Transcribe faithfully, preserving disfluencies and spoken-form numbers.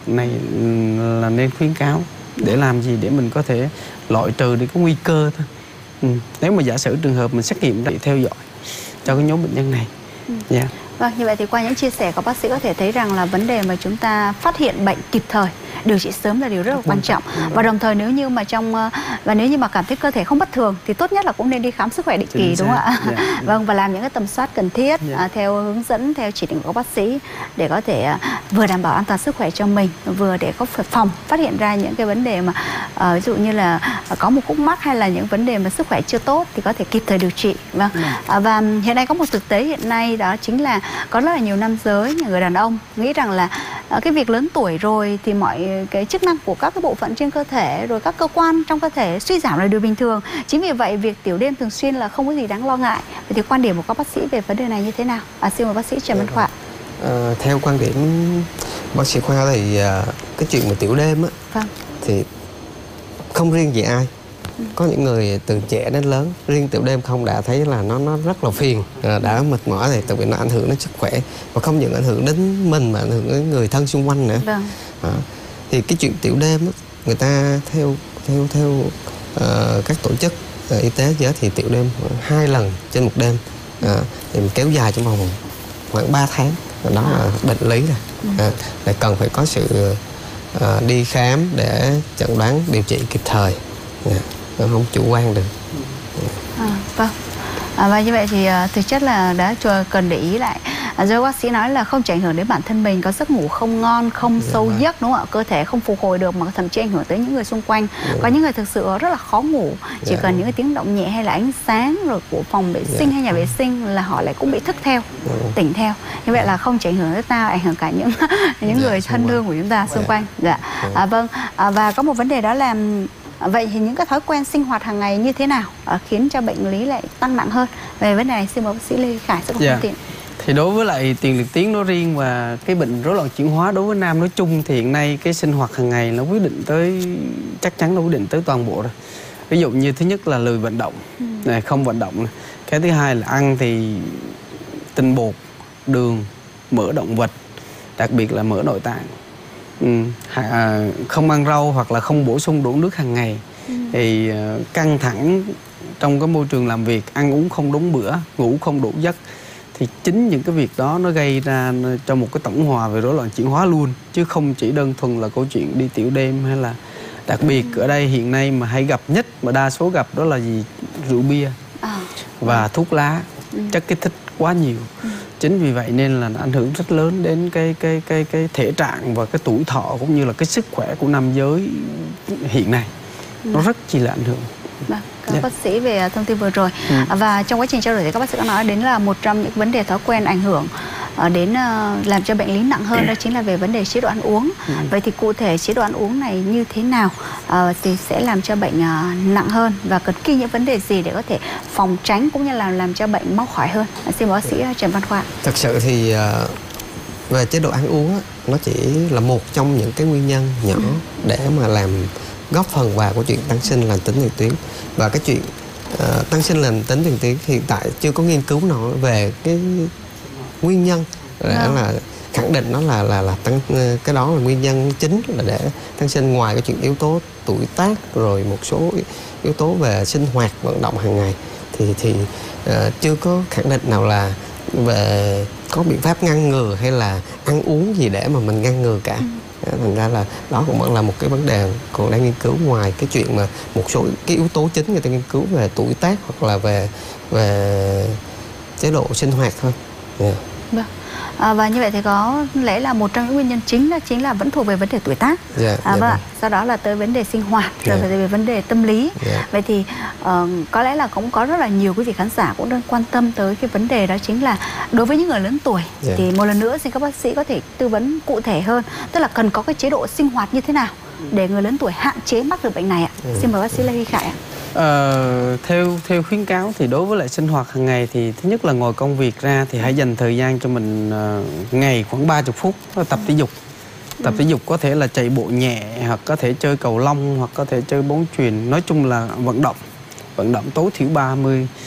này là nên khuyến cáo. Để làm gì? Để mình có thể loại trừ đi cái nguy cơ thôi. Ừ. Nếu mà giả sử trường hợp mình xét nghiệm để theo dõi cho cái nhóm bệnh nhân này. Ừ. Yeah. Vâng, như vậy thì qua những chia sẻ của bác sĩ có thể thấy rằng là vấn đề mà chúng ta phát hiện bệnh kịp thời, điều trị sớm là điều rất là quan trọng. Và đồng thời nếu như mà trong và nếu như mà cảm thấy cơ thể không bất thường thì tốt nhất là cũng nên đi khám sức khỏe định kỳ, đúng không ạ? Yeah, yeah. Vâng, và làm những cái tầm soát cần thiết yeah. à, theo hướng dẫn, theo chỉ định của bác sĩ để có thể à, vừa đảm bảo an toàn sức khỏe cho mình, vừa để có phòng phát hiện ra những cái vấn đề mà à, ví dụ như là à, có một khúc mắc hay là những vấn đề mà sức khỏe chưa tốt thì có thể kịp thời điều trị. Vâng. Yeah. À, và hiện nay có một thực tế hiện nay đó chính là có rất là nhiều nam giới, những người đàn ông nghĩ rằng là à, cái việc lớn tuổi rồi thì mọi cái chức năng của các cái bộ phận trên cơ thể rồi các cơ quan trong cơ thể suy giảm là điều bình thường. Chính vì vậy việc tiểu đêm thường xuyên là không có gì đáng lo ngại. Vậy thì quan điểm của các bác sĩ về vấn đề này như thế nào? À, xin mời bác sĩ Trần Văn Khoa. À, theo quan điểm bác sĩ Khoa thì à, cái chuyện mà tiểu đêm á, vâng. thì không riêng gì ai. Ừ. Có những người từ trẻ đến lớn riêng tiểu đêm không đã thấy là nó nó rất là phiền, à, đã mệt mỏi thì tự vì nó ảnh hưởng đến sức khỏe và không những ảnh hưởng đến mình mà ảnh hưởng đến người thân xung quanh nữa. Vâng. À, thì cái chuyện tiểu đêm á, người ta theo theo theo uh, các tổ chức uh, y tế giới thì tiểu đêm hai lần trên một đêm, uh, thì mình kéo dài trong vòng khoảng ba tháng, đó là bệnh lý rồi. Uh, để cần phải có sự uh, đi khám để chẩn đoán điều trị kịp thời, uh, không chủ quan được. Uh. À, vâng. À, và như vậy thì uh, thực chất là đã cần để ý lại. À, do bác sĩ nói là không chỉ ảnh hưởng đến bản thân mình, có giấc ngủ không ngon, không dạ, sâu vâng. giấc, đúng không ạ? Cơ thể không phục hồi được mà thậm chí ảnh hưởng tới những người xung quanh. Dạ. Có những người thực sự rất là khó ngủ, chỉ dạ. cần những cái tiếng động nhẹ hay là ánh sáng rồi của phòng vệ sinh dạ. hay nhà vệ sinh là họ lại cũng bị thức theo, dạ. tỉnh theo. Như vậy là không chỉ ảnh hưởng tới ta, ảnh hưởng cả những những dạ, người thân thương của chúng ta xung dạ. quanh. Dạ. Dạ. À, vâng. À, và có một vấn đề đó là vậy thì những cái thói quen sinh hoạt hàng ngày như thế nào à, khiến cho bệnh lý lại tăng nặng hơn? Về vấn đề này xin mời bác sĩ Lê Khải sẽ có thông tin. Thì đối với lại tiền liệt tuyến nói riêng và cái bệnh rối loạn chuyển hóa đối với nam nói chung thì hiện nay cái sinh hoạt hàng ngày nó quyết định tới, chắc chắn nó quyết định tới toàn bộ rồi. Ví dụ như thứ nhất là lười vận động, ừ. này, không vận động. Cái thứ hai là ăn thì tinh bột, đường, mỡ động vật, đặc biệt là mỡ nội tạng. Ừ. À, không ăn rau hoặc là không bổ sung đủ nước hàng ngày. Ừ. Thì uh, căng thẳng trong cái môi trường làm việc, ăn uống không đúng bữa, ngủ không đủ giấc. Thì chính những cái việc đó nó gây ra cho một cái tổng hòa về rối loạn chuyển hóa luôn, chứ không chỉ đơn thuần là câu chuyện đi tiểu đêm hay là đặc biệt ở đây hiện nay mà hay gặp nhất mà đa số gặp đó là gì? Rượu bia và thuốc lá, chất kích thích quá nhiều. Chính vì vậy nên là nó ảnh hưởng rất lớn đến cái cái cái cái thể trạng và cái tuổi thọ cũng như là cái sức khỏe của nam giới hiện nay. Nó rất chỉ là ảnh hưởng. Vâng, các yeah. bác sĩ về thông tin vừa rồi. Ừ. Và trong quá trình trao đổi thì các bác sĩ có nói đến là một trong những vấn đề thói quen ảnh hưởng đến làm cho bệnh lý nặng hơn đó chính là về vấn đề chế độ ăn uống. Ừ. Vậy thì cụ thể chế độ ăn uống này như thế nào à, thì sẽ làm cho bệnh à, nặng hơn và cần kiêng những vấn đề gì để có thể phòng tránh cũng như là làm cho bệnh mau khỏi hơn? À, xin bác sĩ Trần Văn Khoa. Thật sự thì về chế độ ăn uống nó chỉ là một trong những cái nguyên nhân nhỏ ừ. để mà làm góp phần vào của chuyện tăng sinh lành tính tiền tuyến. Và cái chuyện uh, tăng sinh lành tính tiền tuyến hiện tại chưa có nghiên cứu nào về cái nguyên nhân để no. là khẳng định nó là là là tăng cái đó là nguyên nhân chính là để tăng sinh, ngoài cái chuyện yếu tố tuổi tác rồi một số yếu tố về sinh hoạt vận động hàng ngày thì thì uh, chưa có khẳng định nào là về có biện pháp ngăn ngừa hay là ăn uống gì để mà mình ngăn ngừa cả. Ừ. Thành ra là đó cũng vẫn là một cái vấn đề còn đang nghiên cứu, ngoài cái chuyện mà một số cái yếu tố chính người ta nghiên cứu về tuổi tác hoặc là về về chế độ sinh hoạt thôi. Yeah. Vâng. À, và như vậy thì có lẽ là một trong những nguyên nhân chính đó chính là vẫn thuộc về vấn đề tuổi tác. Yeah, à, yeah, vâng. Sau đó là tới vấn đề sinh hoạt, rồi yeah. về vấn đề tâm lý. Yeah. Vậy thì uh, có lẽ là cũng có rất là nhiều quý vị khán giả cũng đang quan tâm tới cái vấn đề đó chính là đối với những người lớn tuổi. Yeah. Thì một lần nữa xin các bác sĩ có thể tư vấn cụ thể hơn, tức là cần có cái chế độ sinh hoạt như thế nào để người lớn tuổi hạn chế mắc được bệnh này ạ? Yeah. Xin mời bác sĩ Lê Huy Khải ạ. Ờ, theo theo khuyến cáo thì đối với lại sinh hoạt hàng ngày thì thứ nhất là ngoài công việc ra thì hãy dành thời gian cho mình uh, ngày khoảng ba mươi phút tập thể dục. Tập thể dục có thể là chạy bộ nhẹ hoặc có thể chơi cầu lông hoặc có thể chơi bóng chuyền, nói chung là vận động. Vận động tối thiểu ba mươi